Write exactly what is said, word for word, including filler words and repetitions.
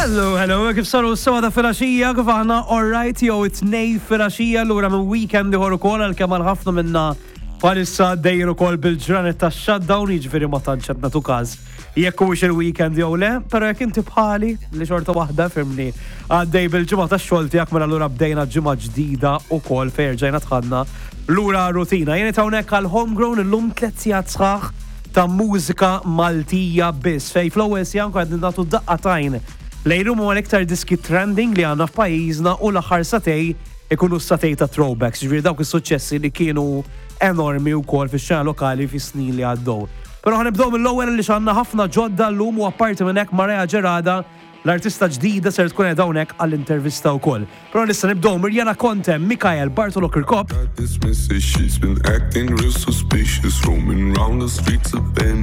Hello, hello, kif saru s-sawda fil-axija, kif aħna all-right, jew it-tnej fil-axija, l-ura minn weekend iħor ukoll għal-kemm ħafna minna palissa dejru ukoll bil-ġranet ta' shutdown, jiġifieri ma tantx qed nagħtu każ jekk huwiex il-weekend jew le, però jekk inti bħali li xorta waħda fimni għaddej bil-ġimgħa tax-xogħol tiegħek mela allura bdejna ġimgħa ġdida ukoll fejn ġejna tħadna lura rutina. Jien hawnhekk għal homegrown illum tliet sigħat sħaħ ta' mużika Maltija biss. Fej fl-ewwel siegħa nkun qed nagħtu daqqatajn lejrum u għal-iktar diski trending li għandna f'pajjiżna u l-aħħar satej ikunu satej ta' throwbacks, ġifieri dawk is-suċċessi li kienu enormi wkoll fix-xena lokali fis-snin li għaddew. Però ħanibdew mill-ewwel li x'għandna ħafna ġodda llum u apparti minn hekk Maria Ġerada l-artista ġdida ser tkun qed hawnhekk għall-intervista wkoll. Però nista' nibdew Mirjana Kontem, Mikael Bartolo Kirkop. She's been acting real suspicious, roaming round the streets of Venice.